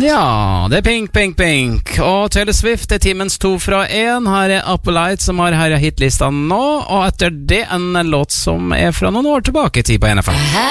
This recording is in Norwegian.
Ja, det Pink, Pink, Pink. Og Taylor Swift timens 2 fra 1. Her Apple Light som har hitlista nå. Og etter det en låt som fra noen år tilbake i tid på NFM.